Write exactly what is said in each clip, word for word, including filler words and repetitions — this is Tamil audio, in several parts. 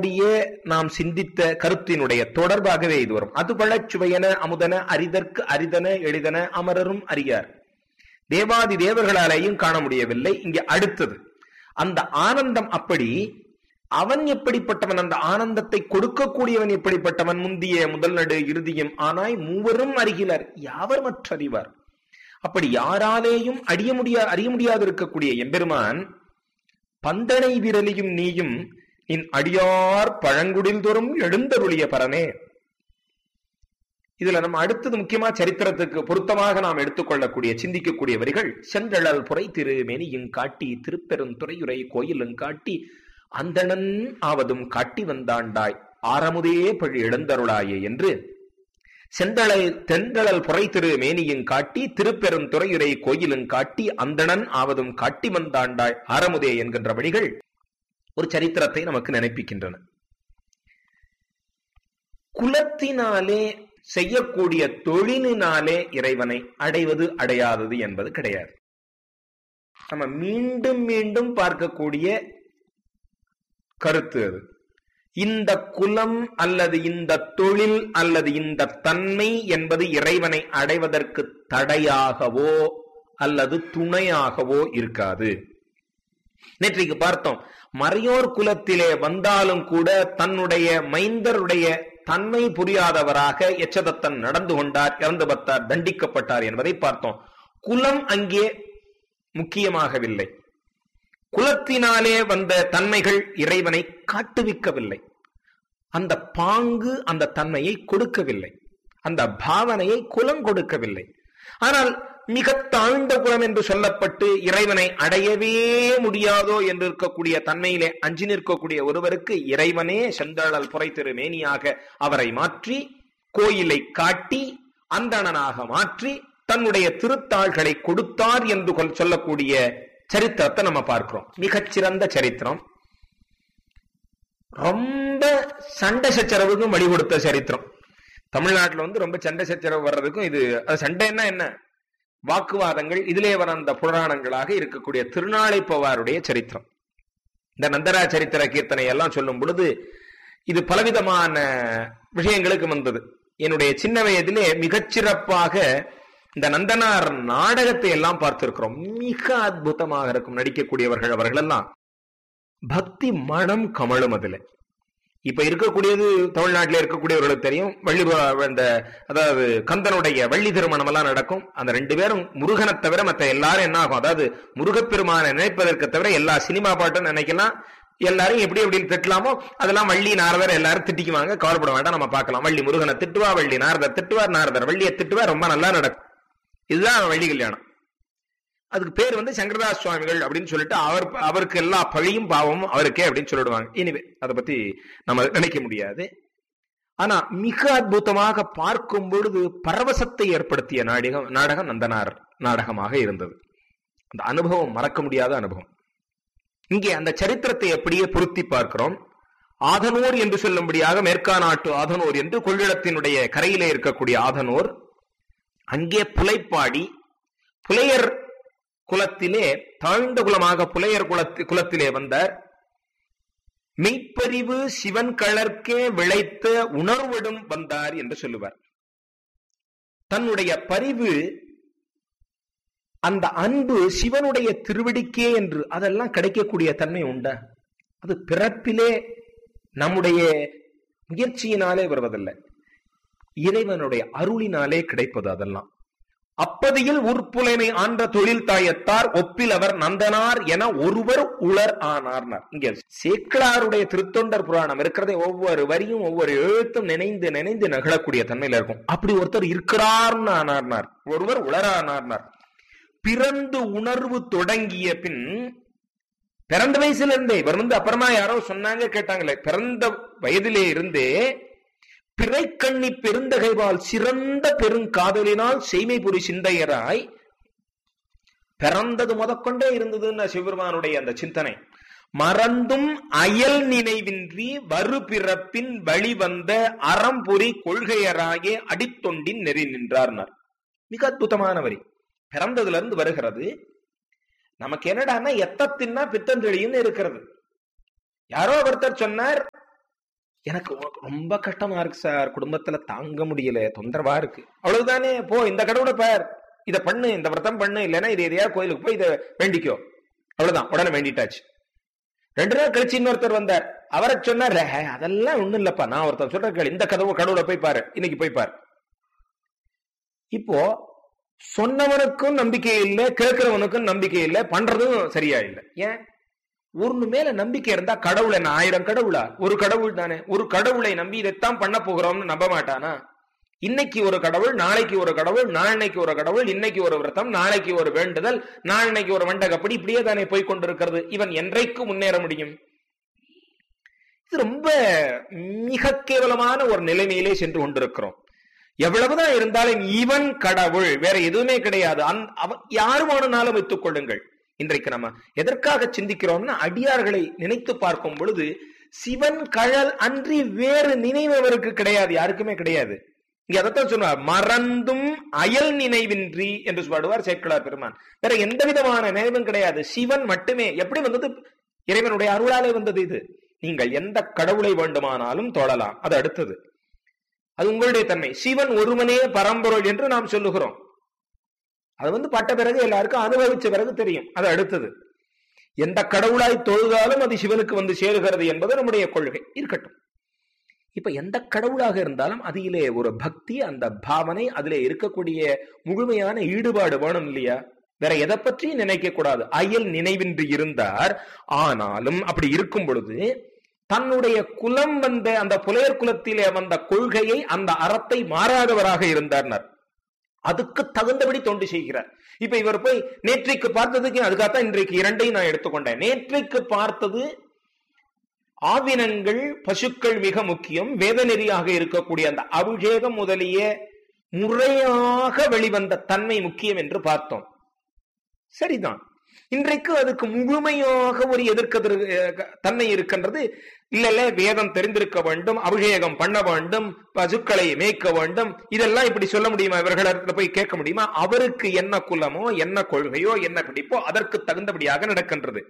நாம் சிந்தித்த கருத்தினுடைய தொடர்பாகவே இது வரும். அது பழச்சுவையன அமுதன அரிதற்கு அரிதன எளிதன அமரரும் அறியார். தேவாதி தேவர்களாலேயும் காண முடியவில்லை. இங்கே அடுத்தது அந்த ஆனந்தம் அப்படி அவன் எப்படிப்பட்டவன், அந்த ஆனந்தத்தை கொடுக்கக்கூடியவன் எப்படிப்பட்டவன், முந்திய முதல் நடு இறுதியும் ஆனாய் மூவரும் அறிகிறார் யாவர் மற்ற அறிவார். அப்படி யாராலேயும் அறிய முடியா அறிய முடியாது இருக்கக்கூடிய எம்பெருமான் பந்தனை விரலியும் நீயும் இன் அடியார் பழங்குடில் தோறும் எழுந்தருளிய பரனே. இதுல நம்ம அடுத்தது முக்கியமா சரித்திரத்துக்கு பொருத்தமாக நாம் எடுத்துக்கொள்ளக்கூடிய சிந்திக்கக்கூடிய வரிகள், சென்றழல் புரை திரு மேனியும் காட்டி திருப்பெருந்துறையுரை கோயிலும் காட்டி அந்தணன் ஆவதும் காட்டி வந்தாண்டாய் ஆரமுதே பழி எழுந்தருளாயே என்று செந்தளை தென்றழல் புரை திரு மேனியும் காட்டி திருப்பெருந்துறையுரை கோயிலும் காட்டி அந்தணன் ஆவதும் காட்டி வந்தாண்டாய் ஆரமுதே என்கின்ற வழிகள் ஒரு சரித்திரத்தை நமக்கு நினைப்பிக்கின்றன. குலத்தினாலே செய்யக்கூடிய தொழிலினாலே இறைவனை அடைவது அடையாதது என்பது கிடையாது. நம்ம மீண்டும் மீண்டும் பார்க்கக்கூடிய கருத்து அது. இந்த குலம் அல்லது இந்த தொழில் அல்லது இந்த தன்மை என்பது இறைவனை அடைவதற்கு தடையாகவோ அல்லது துணையாகவோ இருக்காது. நேற்றைக்கு பார்த்தோம், மறையோர் குலத்திலே வந்தாலும் கூட தன்னுடைய மைந்தருடைய தன்மை புரியாதவராக எச்சதத்தன் நடந்து கொண்டார், இறந்து பத்தார், தண்டிக்கப்பட்டார் என்பதை பார்த்தோம். குலம் அங்கே முக்கியமாகவில்லை. குலத்தினாலே வந்த தன்மைகள் இறைவனை காட்டுவிக்கவில்லை. அந்த பாங்கு அந்த தன்மையை கொடுக்கவில்லை, அந்த பாவனையை குலம் கொடுக்கவில்லை. ஆனால் மிக தாழ்ந்த குலம் என்று சொல்லப்பட்டு இறைவனை அடையவே முடியாதோ என்று இருக்கக்கூடிய தன்மையிலே அஞ்சி நிற்கக்கூடிய ஒருவருக்கு இறைவனே செந்தழல் புரை திரு மேனியாக அவரை மாற்றி கோயிலை காட்டி அந்தணனாக மாற்றி தன்னுடைய திருத்தாள்களை கொடுத்தார் என்று சொல்லக்கூடிய சரித்திரத்தை நம்ம பார்க்கிறோம். மிகச்சிறந்த சரித்திரம். ரொம்ப சண்டை சச்சரவுக்கும் வழி கொடுத்த சரித்திரம். தமிழ்நாட்டில் வந்து ரொம்ப சண்டை சச்சரவு வர்றதுக்கும் இது சண்டைன்னா என்ன, வாக்குவாதங்கள் இதிலே வந்த புராணங்களாக இருக்கக்கூடிய திருநாளைப்பவாருடைய சரித்திரம். இந்த நந்தரா சரித்திர கீர்த்தனை எல்லாம் சொல்லும் பொழுது இது பலவிதமான விஷயங்களுக்கு வந்தது. என்னுடைய சின்ன வயதிலே மிகச்சிறப்பாக இந்த நந்தனார் நாடகத்தை எல்லாம் பார்த்திருக்கிறோம். மிக அற்புதமாக இருக்கும் நடிக்கக்கூடியவர்கள் அவர்கள் எல்லாம். பக்தி மனம் கமலும் அதுல. இப்ப இருக்கக்கூடியது தமிழ்நாட்டில இருக்கக்கூடியவர்களுக்கு தெரியும், வள்ளி இந்த அதாவது கந்தனுடைய வள்ளி திருமணம் எல்லாம் நடக்கும். அந்த ரெண்டு பேரும் முருகனை தவிர மற்ற எல்லாரும் என்ன ஆகும், அதாவது முருகப்பெருமானை நினைப்பதற்கு தவிர எல்லா சினிமா பாட்டும் நினைக்கலாம், எல்லாரும் எப்படி எப்படி திட்டலாமோ அதெல்லாம் வள்ளி நாரதர் எல்லாரும் திட்டிக்குவாங்க, கவலைப்பட வேண்டாம், நம்ம பார்க்கலாம். வள்ளி முருகனை திட்டுவா, வள்ளி நாரதர் திட்டுவார், நாரதர் வள்ளியை திட்டுவார், ரொம்ப நல்லா நடக்கும். இதுதான் வள்ளி கல்யாணம். அதுக்கு பேர் வந்து சங்கரதாஸ் சுவாமிகள் அப்படின்னு சொல்லிட்டு அவர் அவருக்கு எல்லா பழியும் பாவமும் அவருக்கே அப்படின்னு சொல்லிடுவாங்க. இனிவே அதை பத்தி நம்ம நினைக்க முடியாது. ஆனா மிக அற்புதமாக பார்க்கும் பொழுது பரவசத்தை ஏற்படுத்திய நாடகம் நாடகம் நந்தனார் நாடகமாக இருந்தது. அந்த அனுபவம் மறக்க முடியாத அனுபவம். இங்கே அந்த சரித்திரத்தை அப்படியே பொருத்தி பார்க்கிறோம். ஆதனூர் என்று சொல்லும்படியாக மேற்கா நாட்டு ஆதனூர் என்று கொள்ளிடத்தினுடைய கரையிலே இருக்கக்கூடிய ஆதனூர், அங்கே புலைப்பாடி புலையர் குலத்திலே தாழ்ந்த குலமாக புலையர் குலத்தி குலத்திலே வந்தார். மெய்ப்பறிவு சிவன் கழற்கே விளைத்த உணர்விடும் வந்தார் என்று சொல்லுவார். தன்னுடைய பரிவு, அந்த அன்பு சிவனுடைய திருவடிக்கே என்று அதெல்லாம் கிடைக்கக்கூடிய தன்மை உண்டா? அது பிறப்பிலே நம்முடைய முயற்சியினாலே வருவதில்லை, இறைவனுடைய அருளினாலே கிடைப்பது. அதெல்லாம் அப்பதியில் உற்புலைமை ஆன்ற தொழில் தாயத்தார் ஒப்பில் அவர் நந்தனார் என ஒருவர் உளர் ஆனார்னார். இங்க சேக்கிழாருடைய திருத்தொண்டர் புராணம் இருக்கிறதே ஒவ்வொரு வரியும் ஒவ்வொரு எழுத்தும் நினைந்து நினைந்து நகழக்கூடிய தன்மையில இருக்கும். அப்படி ஒருத்தர் இருக்கிறார்னு ஆனார்னார், ஒருவர் உளரானார்னார். பிறந்து உணர்வு தொடங்கிய பின், பிறந்த வயசுல இருந்தே, இவர் வந்து அப்புறமா யாரோ சொன்னாங்க கேட்டாங்களே, பிறந்த வயதிலே இருந்தே பிறைக்கண்ணி பெருந்தகைவால் சிறந்த பெருங்காதலினால் செய்மை புரி சிந்தையராய் பிறந்தது முதற்கொண்டே இருந்ததுன்னு சிவபெருமானுடைய அந்த சிந்தனை. மறந்தும் அயல் நினைவின்றி வரு பிறப்பின் வழிவந்த அறம்புரி கொள்கையராயே அடித்தொண்டின் நெறி நின்றார்னார். மிக அற்புதமான வரி. பிறந்ததுல இருந்து வருகிறது. நமக்கு என்னடான்னா எத்தத்தின்னா பித்தந்தெளின்னு இருக்கிறது. யாரோ ஒருத்தர் சொன்னார், எனக்கு ரொம்ப கஷ்டமா இருக்கு சார், குடும்பத்துல தாங்க முடியல, தொந்தரவா இருக்கு. அவ்வளவுதானே, போ இந்த கடவுளை பார், இதை பண்ணு, இந்த விரதம் பண்ணு, இல்லைன்னா இது எதையா கோயிலுக்கு போய் இதை வேண்டிக்கோ. அவ்வளவுதான், உடனே வேண்டிட்டாச்சு. ரெண்டு நாள் கழிச்சு இன்னொருத்தர் வந்தார். அவரை சொன்னார், அதெல்லாம் ஒண்ணும் இல்லப்பா, நான் ஒருத்தர் சொல்ற கேள்வி, இந்த கதவு கடவுளை போய் பாரு, இன்னைக்கு போய் பாரு. இப்போ சொன்னவனுக்கும் நம்பிக்கை இல்லை, கேட்கிறவனுக்கும் நம்பிக்கை இல்லை, பண்றதும் சரியா இல்லை. ஏன்? ஒண்ணு மேல நம்பிக்கை இருந்தா கடவுள் என்ன ஆயிரம் கடவுளா? ஒரு கடவுள் தானே. ஒரு கடவுளை நம்பி இதைத்தான் பண்ண போகிறோம்னு நம்ப மாட்டானா? இன்னைக்கு ஒரு கடவுள், நாளைக்கு ஒரு கடவுள், நாளைக்கு ஒரு கடவுள், இன்னைக்கு ஒரு விரதம், நாளைக்கு ஒரு வேண்டுதல், நாளைக்கு ஒரு வண்டகப்படி, இப்படியே தானே போய் கொண்டிருக்கிறது. இவன் என்றைக்கு முன்னேற முடியும்? இது ரொம்ப மிக கேவலமான ஒரு நிலைமையிலே சென்று கொண்டிருக்கிறோம். எவ்வளவுதான் இருந்தாலும் இவன் கடவுள், வேற எதுவுமே கிடையாது. யாரு வேணும்னாலும் வைத்துக் கொள்ளுங்கள். இன்றைக்கு நம்ம எதற்காக சிந்திக்கிறோம்னா, அடியார்களை நினைத்து பார்க்கும் பொழுது சிவன் கழல் அன்றி வேறு நினைவு அவருக்கு கிடையாது, யாருக்குமே கிடையாது. இங்க அதைத்தான் சொல்லுவார், மறந்தும் அயல் நினைவின்றி என்று சொல்லுவார் சேக்கிழார் பெருமான். வேற எந்த விதமான நினைவும் கிடையாது, சிவன் மட்டுமே. எப்படி வந்தது? இறைவனுடைய அருளாலே வந்தது. இது நீங்கள் எந்த கடவுளை வேண்டுமானாலும் தொழலாம், அது அடுத்தது, அது உங்களுடைய தன்மை. சிவன் ஒருவனே பரம்பொருள் என்று நாம் சொல்லுகிறோம். அது வந்து பட்ட பிறகு எல்லாருக்கும் அனுபவிச்ச பிறகு தெரியும், அது அடுத்தது. எந்த கடவுளாய் தொழுதாலும் அது சிவனுக்கு வந்து சேருகிறது என்பது நம்முடைய கொள்கை. இருக்கட்டும். இப்ப எந்த கடவுளாக இருந்தாலும் அதிலே ஒரு பக்தி, அந்த பாவனை, அதிலே இருக்கக்கூடிய முழுமையான ஈடுபாடு வேணும் இல்லையா? வேற எதை பற்றி நினைக்க கூடாது. அயல் நினைவின்றி இருந்தார். ஆனாலும் அப்படி இருக்கும் பொழுது தன்னுடைய குலம் வந்த அந்த புலையர் குலத்திலே வந்த கொள்கையை, அந்த அறத்தை மாறாதவராக இருந்தார். அதுக்கு தகுந்தபடி தொண்டு செய்கிறார். இப்ப இவர் போய் நேற்றைக்கு பார்த்ததுக்கு, அதுக்காகத்தான் இன்றைக்கு இரண்டையும் நான் எடுத்துக்கொண்டேன். நேற்றைக்கு பார்த்தது ஆவினங்கள், பசுக்கள் மிக முக்கியம். வேத நெறியாக இருக்கக்கூடிய அந்த அபிஷேகம் முதலிய முறையாக வெளிவந்த தன்மை முக்கியம் என்று பார்த்தோம். சரிதான். இன்றைக்கு அதுக்கு முழுமையாக ஒரு எதிர்க்கதிர் தன்மை இருக்கின்றது. இல்ல இல்ல, வேதம் தெரிந்திருக்க வேண்டும், அபிஷேகம் பண்ண வேண்டும், பசுக்களை மேய்க்க வேண்டும், இதெல்லாம் இப்படி சொல்ல முடியுமா? இவர்களிடத்துல போய் கேட்க முடியுமா? அவருக்கு என்ன குலமோ, என்ன கொள்கையோ, என்ன பிடிப்போ அதற்கு தகுந்தபடியாக நடக்கின்றது.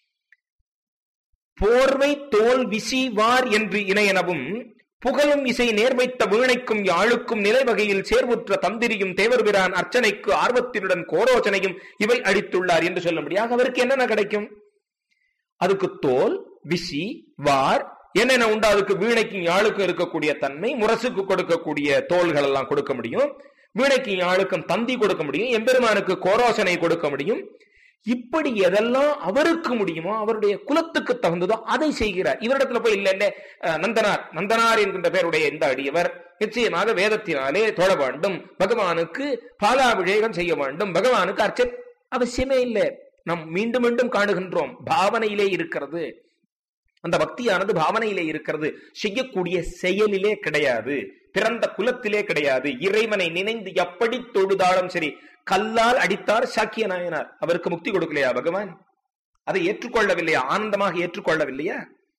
போர்வை தோல் விசி வார் என்று இணையனவும் புகழும் இசை நேர்வைத்த வீணைக்கும் யாழுக்கும் நிலை வகையில் சேர்வுற்ற தந்திரியும் தேவர் பிரான் அர்ச்சனைக்கு ஆர்வத்தினுடன் கோரோச்சனையும் இவை அளித்துள்ளார் என்று சொல்லும்படியாக அவருக்கு என்னென்ன கிடைக்கும்? அதுக்கு தோல், விசி, வார் என்னென்ன உண்டா? அதுக்கு வீணைக்கும் யாழுக்கும் இருக்கக்கூடிய தன்மை, முரசுக்கு கொடுக்கக்கூடிய தோள்கள் எல்லாம் கொடுக்க முடியும், வீணைக்கும் யாழுக்கும் தந்தி கொடுக்க முடியும், எம்பெருமானுக்கு கோரோசனை கொடுக்க முடியும். இப்படி எதெல்லாம் அவருக்கு முடியுமோ, அவருடைய குலத்துக்கு தகுந்ததோ அதை செய்கிறார். இவரிடத்துல போய் இல்ல இல்ல நந்தனார் நந்தனார் என்கின்ற பேருடைய இந்த அடியவர் நிச்சயமாக வேதத்தினாலே தொழ வேண்டும், பகவானுக்கு பாலாபிஷேகம் செய்ய வேண்டும், பகவானுக்கு அர்ச்சனை அவசியமே இல்லை. நாம் மீண்டும் மீண்டும் காணுகின்றோம், பாவனையிலே இருக்கிறது. அந்த பக்தியானது பாவனையிலே இருக்கிறது, செய்யக்கூடிய செயலிலே கிடையாது, பிறந்த குலத்திலே கிடையாது. இறைவனை நினைந்து எப்படி தொழுதாலும் சரி, கல்லால் அடித்தார் சாக்கிய நாயனார், அவருக்கு முக்தி கொடுக்கலையா பகவான்? அதை ஏற்றுக்கொள்ளவில்லையா? ஆனந்தமாக ஏற்றுக்கொள்ளவில்லையா?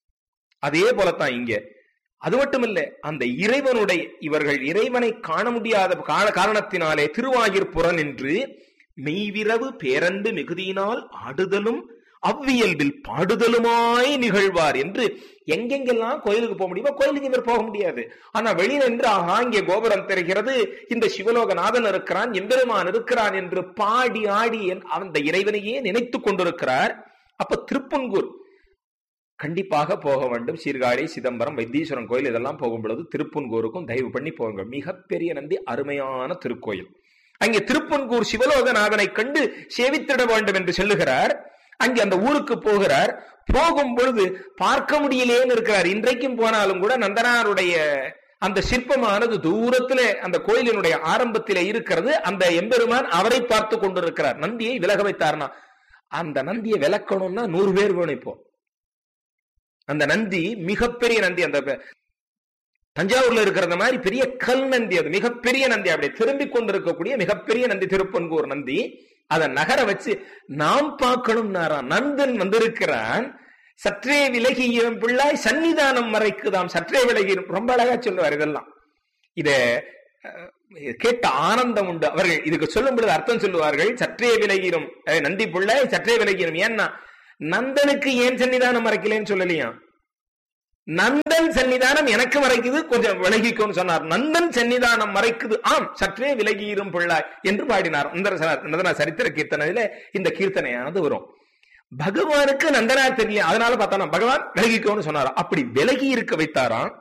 அதே போலத்தான் இங்க. அது மட்டுமில்ல, அந்த இறைவனுடைய, இவர்கள் இறைவனை காண முடியாத காரணத்தினாலே திருவாயிற்புறன் என்று மெய்விரவு பேரன்பு மிகுதியினால் ஆடுதலும் அவ்வியல்பில் பாடுதலுமாய் நிகழ்வார் என்று எங்கெங்கெல்லாம் கோயிலுக்கு போக முடியுமோ கோயிலுக்கு இவர் போக முடியாது. ஆனா வெளியில் என்று ஆஹா இங்கே கோபுரம் தெரிகிறது, இந்த சிவலோகநாதன் இருக்கிறான், எம்பெருமான் இருக்கிறான் என்று பாடி ஆடி அந்த இறைவனையே நினைத்து கொண்டிருக்கிறார். அப்ப திருப்பன்கூர் கண்டிப்பாக போக வேண்டும். சீர்காழி, சிதம்பரம், வைத்தீஸ்வரன் கோயில் இதெல்லாம் போகும் பொழுது திருப்பன்கூருக்கும் தயவு பண்ணி போங்க. மிகப்பெரிய நந்தி, அருமையான திருக்கோயில். அங்கே திருப்பன்கூர் சிவலோகநாதனை கண்டு சேவித்திட வேண்டும் என்று சொல்லுகிறார். அங்கே அந்த ஊருக்கு போகிறார். போகும் பொழுது பார்க்க முடியலேன்னு இருக்கிறார். இன்றைக்கும் போனாலும் கூட நந்தனாருடைய அந்த சிற்பமானது தூரத்திலே அந்த கோயிலினுடைய ஆரம்பத்திலே இருக்கிறது. அந்த எம்பெருமான் அவரை பார்த்து கொண்டிருக்கிறார். நந்தியை விலக வைத்தார்னா, அந்த நந்தியை விலக்கணும்னா நூறு பேர் வேணும். இப்போ அந்த நந்தி மிகப்பெரிய நந்தி, அந்த தஞ்சாவூர்ல இருக்கிற மாதிரி பெரிய கல் நந்தி, அது மிகப்பெரிய நந்தி. அப்படியே திரும்பி கொண்டிருக்கக்கூடிய மிகப்பெரிய நந்தி திருப்பன்கூர் நந்தி. அதை நகர வச்சு நாம் பார்க்கணும். நந்தன் வந்திருக்கிறான், சற்றே விலகிய பிள்ளாய் சன்னிதானம் மறைக்குதாம், சற்றே விலகி. ரொம்ப அழகா சொல்லுவார். இதெல்லாம் இத கேட்ட ஆனந்தம் உண்டு. அவர்கள் இதுக்கு சொல்லும் பொழுது அர்த்தம் சொல்லுவார்கள். சற்றே விலகிடும் நந்தி பிள்ளாய், சற்றே விலகிடும். ஏன்னா நந்தனுக்கு ஏன் சன்னிதானம் மறைக்கலன்னு சொல்லலையா? நந்தன் சன்னிதானம் எனக்கு மறைக்குது, கொஞ்சம் விலகிக்கோன்னு சொன்னார். நந்தன் சன்னிதானம் மறைக்குது, ஆம் சற்றே விலகியிரும் பிள்ளாய் என்று பாடினார். நந்தன சரித்திர கீர்த்தனையில இந்த கீர்த்தனையானது வரும். பகவானுக்கு நந்தனார் தெரியல, அதனால பார்த்தா பகவான் விலகிக்கோன்னு சொன்னாராம். அப்படி விலகி இருக்க வைத்தாராம்.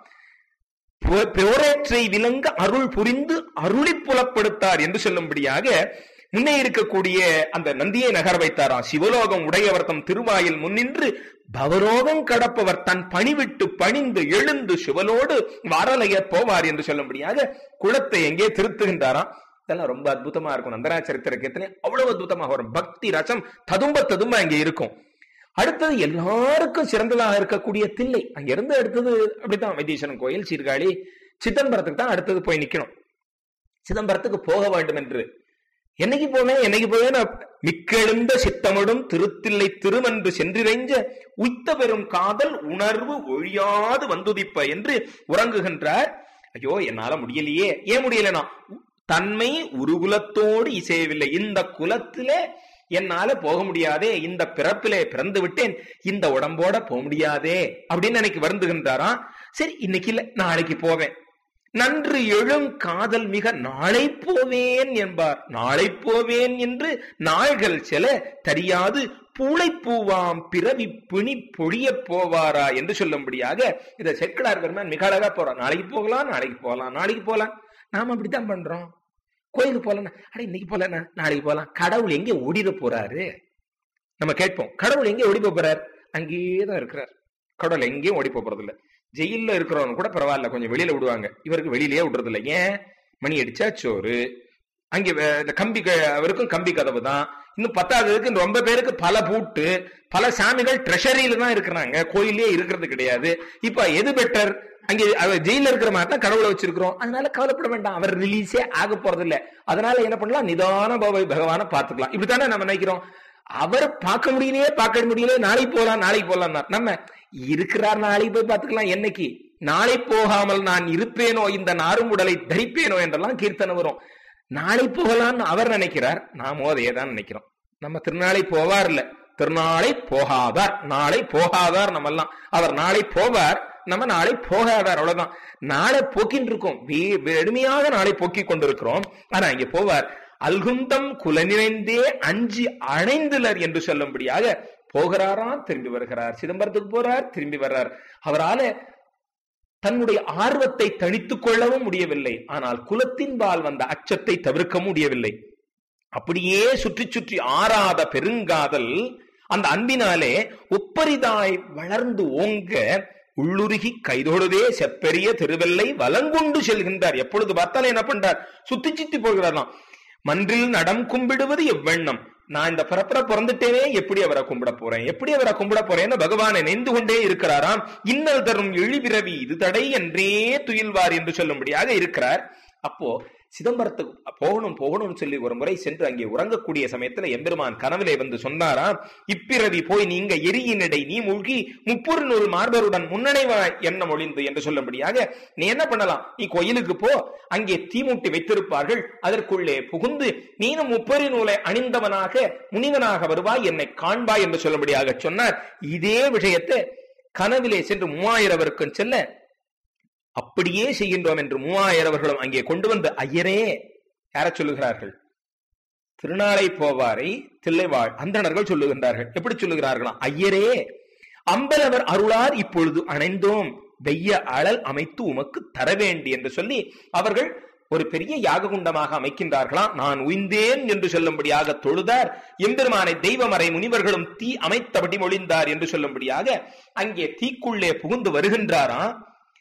போரேற்றை விலங்க அருள் புரிந்து அருளி புலப்படுத்தார் என்று சொல்லும்படியாக முன்னே இருக்கக்கூடிய அந்த நந்தியை நகர வைத்தாராம். சிவலோகம் உடையவர் தம் திருவாயில் முன்னின்று பவரோகம் கடப்பவர் தன் பணிவிட்டு பணிந்து எழுந்து சிவலோடு வரலைய போவார் என்று சொல்லும்படியாக குளத்தை எங்கே திருத்துகின்றாராம். இதெல்லாம் ரொம்ப அற்புதமா இருக்கும். நந்தனாச்சரித்திர கீர்த்தனை அவ்வளவு அற்புதமாக வரும். பக்தி ரசம் ததும்ப ததும்ப அங்கே இருக்கும். அடுத்தது எல்லாருக்கும் சிறந்ததாக இருக்கக்கூடிய தில்லை. அங்கிருந்து அடுத்தது அப்படித்தான் வைத்தீஸ்வரன் கோயில், சீர்காழி, சிதம்பரத்துக்கு தான் அடுத்தது போய் நிக்கணும். சிதம்பரத்துக்கு போக வேண்டும் என்று என்னைக்கு போவேன் என்னைக்கு போவேன் மிக்கெழுந்த சித்தமிடும் திருத்தில்லை திருமன்று சென்றிறைஞ்ச உய்த்த பெரும் காதல் உணர்வு ஒழியாது வந்துதிப்ப என்று உறங்குகின்றார். ஐயோ என்னால முடியலையே. ஏன் முடியலனா தன்மை உருகுலத்தோடு இசையவில்லை. இந்த குலத்திலே என்னால போக முடியாதே, இந்த பிறப்பிலே பிறந்து விட்டேன், இந்த உடம்போட போக முடியாதே அப்படின்னு எனக்கு வருந்துகின்றாராம். சரி இன்னைக்கு இல்ல நாளைக்கு போவேன். நன்று எழும் காதல் மிக நாளை போவேன் என்பார். நாளை போவேன் என்று நாள்கள் செல தெரியாது பூளை பூவாம் பிறவி பிணி பொழிய போவாரா என்று சொல்லும்படியாக இதை செக்கலார் பெருமான் மிக அழகா போறார். நாளைக்கு போகலாம் நாளைக்கு போகலாம் நாளைக்கு போகலாம். நாம அப்படித்தான் பண்றோம். கோயிலுக்கு போலாம், அட இன்னைக்கு போல நாளைக்கு போலாம். கடவுள் எங்கே ஓடிட போறாரு நம்ம கேட்போம். கடவுள் எங்கே ஓடி போறார்? அங்கேயேதான் இருக்கிறார். கடவுள் எங்கேயும் ஓடி போறது இல்லை. ஜெயில இருக்கிறவங்க கூட பரவாயில்ல, கொஞ்சம் வெளியில விடுவாங்க. இவருக்கு வெளியிலேயே விடுறது இல்லை. ஏன்? மணி அடிச்சா சோறு, அங்கே கம்பி, அவருக்கும் கம்பி கதவு தான். இன்னும் பத்தாவதுக்கு ரொம்ப பேருக்கு பல பூட்டு, பல சாமிகள் ட்ரெஷரியில தான் இருக்கிறாங்க, கோயிலே இருக்கிறது கிடையாது. இப்ப எது பெட்டர்? அங்கே ஜெயில இருக்கிற மாதிரி தான் கடவுளை வச்சிருக்கிறோம். அதனால கவலைப்பட வேண்டாம், அவர் ரிலீஸே ஆக போறது இல்லை. அதனால என்ன பண்ணலாம், நிதான பகவான பாத்துக்கலாம். இப்படித்தானே நம்ம நினைக்கிறோம். அவர் பார்க்க முடியலையே பார்க்க முடியலையே, நாளைக்கு போகலாம் நாளைக்கு போகலாம். நம்ம இருக்கிறார், நாளைக்கு போய் பார்த்துக்கலாம். என்னைக்கு நாளை போகாமல் நான் இருப்பேனோ, இந்த நாரும் உடலை தரிப்பேனோ என்றெல்லாம் கீர்த்தனை வரும். நாளை போகலான்னு அவர் நினைக்கிறார், நாமோ அதையே தான் நினைக்கிறோம். நம்ம திருநாளை போவார் இல்ல, திருநாளை போகாதார். நாளை போகாதார் நம்ம எல்லாம். அவர் நாளை போவார், நம்ம நாளை போகாதார். அவ்வளவுதான். நாளை போக்கின்னு இருக்கோம், வெறுமையாக நாளை போக்கி கொண்டிருக்கிறோம். ஆனா இங்க போவார். அல்குந்தம் குலநிறைந்தே அஞ்சி அணைந்துலர் என்று சொல்லும்படியாக போகிறாராம், திரும்பி வருகிறார். சிதம்பரத்துக்கு போறார், திரும்பி வர்றார். அவரால தன்னுடைய ஆர்வத்தை தணித்துக் கொள்ளவும் முடியவில்லை. ஆனால் குலத்தின்பால் வந்த அச்சத்தை தவிர்க்க முடியவில்லை. அப்படியே சுற்றி சுற்றி ஆறாத பெருங்காதல் அந்த அன்பினாலே ஒப்பரிதாய் வளர்ந்து ஓங்க உள்ளுருகி கைதொழுதே செப்பெரிய திருவெல்லை வலங்குண்டு செல்கின்றார். எப்பொழுது பார்த்தாலும் என்ன பண்றார், சுத்தி சுத்தி போகிறாராம். மன்றில் நடம் கும்பிடுவது எவ்வண்ணம், நான் இந்த பிறப்புற பிறந்துட்டேனே, எப்படி அவரை கும்பிட போறேன், எப்படி அவரை கும்பிட போறேன்னு பகவானை நினைந்து கொண்டே இருக்கிறாராம். இன்னல் தரும் இழிபிறவி இது தடை என்றே துயில்வார் என்று சொல்லும்படியாக இருக்கிறார். அப்போ சிதம்பரத்துக்கு போகணும் போகணும்னு சொல்லி ஒரு முறை சென்று அங்கே உறங்கக்கூடிய சமயத்துல எம்பெருமான் கனவிலே வந்து சொன்னாராம், இப்பிறவி போய் நீங்க எரியினடை நீ மூழ்கி முப்புறு நூல் மார்பருடன் முன்னணைவாய் எண்ணம் ஒளிந்து என்று சொல்லும்படியாக நீ என்ன பண்ணலாம், நீ கோயிலுக்கு போ, அங்கே தீமூட்டி வைத்திருப்பார்கள், அதற்குள்ளே புகுந்து நீனும் முப்பரி நூலை அணிந்தவனாக முனிவனாக வருவாய், என்னை காண்பாய் என்று சொல்லும்படியாக சொன்னார். இதே விஷயத்தை கனவிலே சென்று மூவாயிரவருக்கும் செல்ல அப்படியே செய்கின்றோம் என்று மூவாயிரவர்களும் அங்கே கொண்டு வந்து ஐயரே யார சொல்லுகிறார்கள், திருநாளை போவாரை தில்லைவாழ் அந்தணர்கள் சொல்லுகின்றார்கள். எப்படி சொல்லுகிறார்களா, ஐயரே அம்பலவர் அருளார் இப்பொழுது அணைந்தோம், வெய்ய அழல் அமைத்து உமக்கு தர வேண்டி என்று சொல்லி அவர்கள் ஒரு பெரிய யாக குண்டமாக அமைக்கின்றார்களாம். நான் உய்ந்தேன் என்று சொல்லும்படியாக தொழுதார். எம்பெருமானை தெய்வமறை முனிவர்களும் தீ அமைத்தபடி மொழிந்தார் என்று சொல்லும்படியாக அங்கே தீக்குள்ளே புகுந்து வருகின்றாராம்.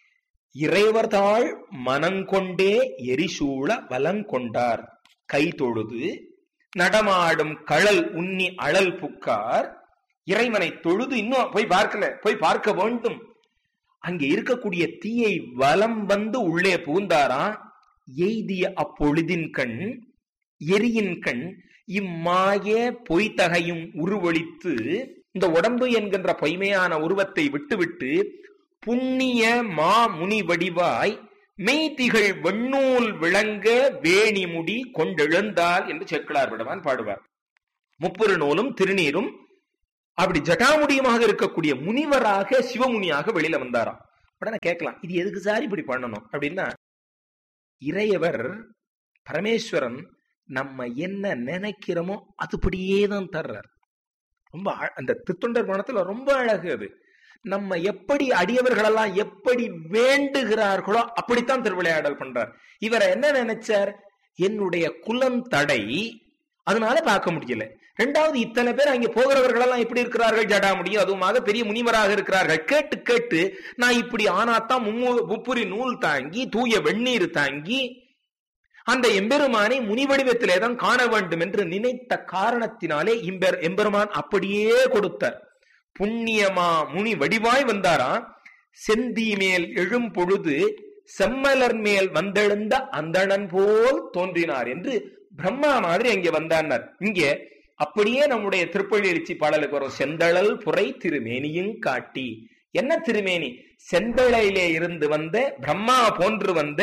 இறைவர்தாள் மனங்கொண்டே எரிசூழ வலங்கொண்டார், கை தொழுது நடமாடும் கழல் உண்ணி அழல் புக்கார். இறைவனை தொழுது இன்னும் போய் பார்க்கல, போய் பார்க்க வேண்டும். அங்கே இருக்கக்கூடிய தீயை வலம் வந்து உள்ளே புகுந்தாரா. எய்திய அப்பொழுதின் கண் எரியின் கண் இம்மாய பொய்தகையும் உருவொழித்து, இந்த உடம்பு என்கின்ற பொய்மையான உருவத்தை விட்டுவிட்டு புண்ணிய மா முனி வடிவாய் மெய்திகள் வெண்ணூல் விளங்க வேணிமுடி கொண்டெழுந்தால் என்று சேக்கிழார் விடவான் பாடுவார். முப்புறு நூலும் திருநீரும் அப்படி ஜட்டாமுடியுமாக இருக்கக்கூடிய முனிவராக சிவமுனியாக வெளியில வந்தாராம். உடனே கேட்கலாம், இது எதுக்கு சார் இப்படி பண்ணணும் அப்படின்னா, இறையவர் பரமேஸ்வரன் நம்ம என்ன நினைக்கிறோமோ அதுபடியே தான் தர்றார். ரொம்ப அந்த திருத்தொண்டர் புராணத்துல ரொம்ப அழகு அது. நம்ம எப்படி அடியவர்களெல்லாம் எப்படி வேண்டுகிறார்களோ அப்படித்தான் திருவிளையாடல் பண்றார். இவரை என்ன நினைச்சார், என்னுடைய குலம் தடை, அதனால பார்க்க முடியல. ரெண்டாவது, இத்தனை பேர் அங்கே போகிறவர்கள் எல்லாம் எப்படி இருக்கிறார்கள், ஜடா முடியும் அதுவுமாக பெரிய முனிவராக இருக்கிறார்கள். கேட்டு கேட்டு நான் இப்படி ஆனாத்தான் முப்புரி நூல் தாங்கி தூய வெந்நீர் தாங்கி அந்த எம்பெருமானை முனி வடிவத்திலே தான் காண வேண்டும் என்று நினைத்த காரணத்தினாலே இம்பெர் எம்பெருமான் அப்படியே கொடுத்தார். புண்ணியமா முனி வடிவாய் வந்தாரா, செந்தி மேல் எழும் பொழுது செம்மலர் மேல் வந்தெழுந்த அந்தணன் போல் தோன்றினார் என்று பிரம்மா மாதிரி அங்கே வந்தார். இங்கே அப்படியே நம்முடைய திருப்பள்ளி எழுச்சி பாடலுக்கு வரும், செந்தழல் புரை திருமேனியும் காட்டி. என்ன திருமேனி? செந்தழையிலே இருந்து வந்த பிரம்மா போன்று வந்த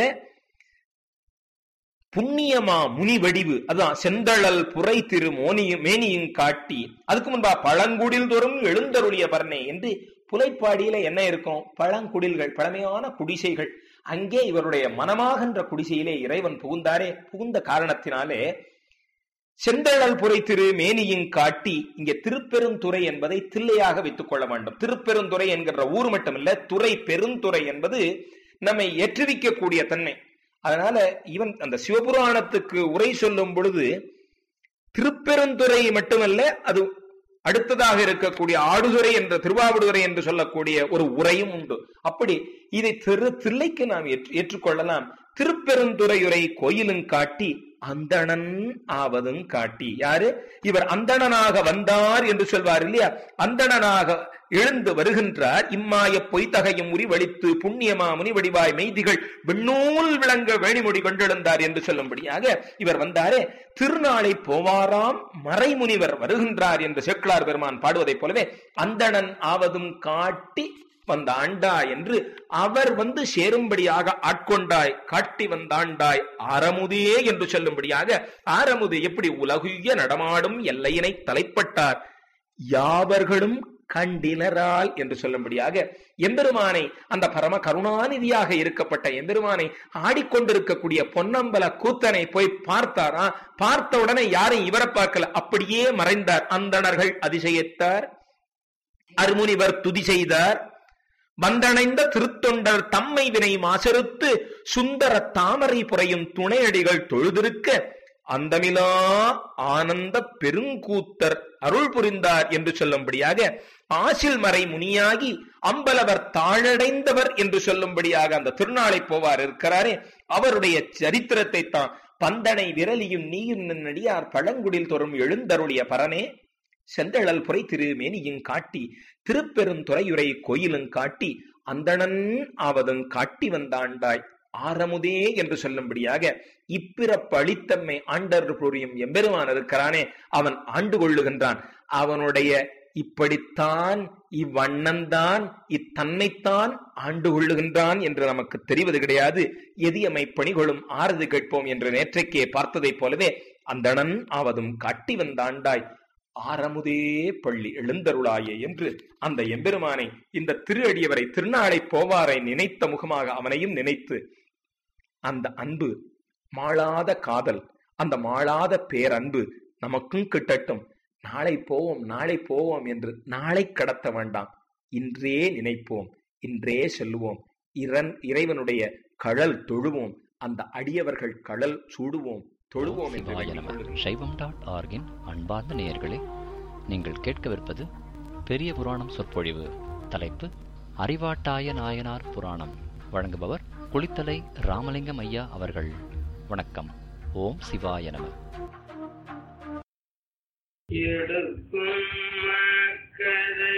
புண்ணியமா முனி வடிவு, அதுதான் செந்தழல் புரை திரு மோனியும் மேனியும் காட்டி. அதுக்கு முன்பா பழங்குடில் தோறும் எழுந்தருளிய பரணே என்று புலைப்பாடியில என்ன இருக்கும், பழங்குடில்கள், பழமையான குடிசைகள். அங்கே இவருடைய மனமாகின்ற குடிசையிலே இறைவன் புகுந்தாரே. புகுந்த காரணத்தினாலே செந்தழல் புரை திரு மேனியும் காட்டி. இங்கே திருப்பெருந்துறை என்பதை தில்லையாக வைத்துக் கொள்ள வேண்டும். திருப்பெருந்துறை என்கிற ஊர் மட்டுமல்ல, துறை பெருந்துறை என்பது நம்மை ஏற்றுவிக்கக்கூடிய தன்மை. அதனால இவன் அந்த சிவபுராணத்துக்கு உரை சொல்லும் பொழுது திருப்பெருந்துறை மட்டுமல்ல, அது அடுத்ததாக இருக்கக்கூடிய ஆடுதுறை என்ற திருவாவடுதுறை என்று சொல்லக்கூடிய ஒரு உரையும் உண்டு. அப்படி இதை திரு தில்லைக்கு நாம் ஏற்றுக்கொள்ளலாம். திருப்பெருந்துறையுரை கோயிலும் காட்டி அந்தணன் ஆவதும் காட்டி. யாரு இவர்? அந்தணனாக வந்தார் என்று சொல்வார் இல்லையா, அந்தணனாக எழுந்து வருகின்றார். இம்மாய பொய்தகையும் உரி வலித்து புண்ணியமா முனி வடிவாய் மெய்திகள் விண்ணூல் விளங்க வேணிமொழி கொண்டெழுந்தார் என்று சொல்லும்படியாக இவர் வந்தாரே. திருநாளை போவாராம் மறைமுனிவர் வருகின்றார் என்று சேக்கிழார் பெருமான் பாடுவதைப் போலவே அந்தணன் ஆவதும் காட்டி வந்த ஆண்டாய் என்று அவர் வந்து சேரும்படியாக ஆட்கொண்டாய், காட்டி வந்தாண்டாய் ஆரமுதே என்று சொல்லும்படியாக ஆரமுது எப்படி உலகுய நடமாடும் எல்லையினை தலைப்பட்டார் யாவர்களும் கண்டினரால் என்று சொல்லும்படியாக எம்பெருமானை, அந்த பரம கருணாநிதியாக இருக்கப்பட்ட எம்பெருமானை ஆடிக்கொண்டிருக்கக்கூடிய பொன்னம்பல கூத்தனை போய் பார்த்தாரா. பார்த்த உடனே யாரையும் இவரை பார்க்கல, அப்படியே மறைந்தார். அந்தணர்கள் அதிசயித்தார், அருமுனிவர் துதி செய்தார். வந்தணைந்த திருத்தொண்டர் தம்மை வினை மாசறுத்து சுந்தர தாமரை புரையும் துணையடிகள் தொழுதிருக்க அந்தமிலா ஆனந்த பெருங்கூத்தர் அருள் புரிந்தார் என்று சொல்லும்படியாக ஆசில் மறை முனியாகி அம்பலவர் தாழடைந்தவர் என்று சொல்லும்படியாக அந்த திருநாளை போவார் இருக்கிறாரே, அவருடைய சரித்திரத்தை தான் பந்தனை விரலியும் நீயும் நடியார் பழங்குடில் தோறும் எழுந்தருளிய பரனே செந்தழல் புரை திரு மேனியும் காட்டி திருப்பெருந்துறையுரை கோயிலும் காட்டி அந்தணன் ஆவதும் காட்டி வந்தாண்டாய் ஆரமுதே என்று சொல்லும்படியாக இப்பிறப்பு அளித்தம்மை ஆண்டர் புரியும் எம்பெருமான் இருக்கிறானே, அவன் ஆண்டு கொள்ளுகின்றான். அவனுடைய இப்படித்தான் இவ்வண்ணந்தான் இத்தன்மைத்தான் ஆண்டு கொள்ளுகின்றான் என்று நமக்கு தெரிவது கிடையாது. எதியமை பணிகளும் ஆறுது கேட்போம் என்று நேற்றைக்கே பார்த்ததைப் போலவே அந்தணன் ஆவதும் காட்டி வந்தாண்டாய் ஆரமுதே பள்ளி எழுந்தருளாயே என்று அந்த எம்பெருமானை, இந்த திரு அடியவரை திருநாளை போவாரை நினைத்த முகமாக அவனையும் நினைத்து அந்த அன்பு, மாளாத காதல், அந்த மாளாத பேரன்பு நமக்கும் கிட்டட்டும். நாளை போவோம் நாளை போவோம் என்று நாளை கடத்த வேண்டாம், இன்றே நினைப்போம், இன்றே செல்லுவோம், இரண் இறைவனுடைய கழல் தொழுவோம், அந்த அடியவர்கள் கழல் சூடுவோம், தொழுவோம் என்று. சைவம் டாட் ஆர்கின் அன்பார்ந்த நேயர்களே, நீங்கள் கேட்கவிருப்பது பெரிய புராணம் சொற்பொழிவு. தலைப்பு அறிவாட்டாய நாயனார் புராணம். வழங்குபவர் குளித்தலை ராமலிங்கம் ஐயா அவர்கள். வணக்கம். ஓம் சிவாய நம. எடுக்கும் கதை